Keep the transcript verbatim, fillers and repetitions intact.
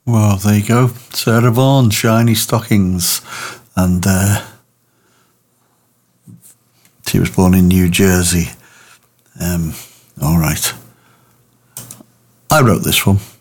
Well, there you go. Sarah Vaughan, Shiny Stockings. And uh, she was born in New Jersey. Um, all right. I wrote this one.